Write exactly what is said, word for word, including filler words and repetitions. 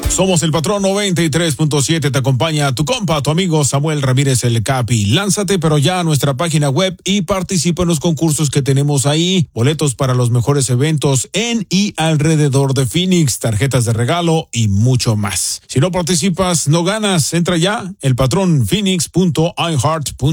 Somos el Patrón noventa y tres punto siete. Te acompaña tu compa, tu amigo Samuel Ramírez el Capi. Lánzate pero ya a nuestra página web y participa en los concursos que tenemos ahí. Boletos para los mejores eventos en y alrededor de Phoenix, tarjetas de regalo y mucho más. Si no participas, no ganas. Entra ya, el patrón phoenix punto i heart punto com.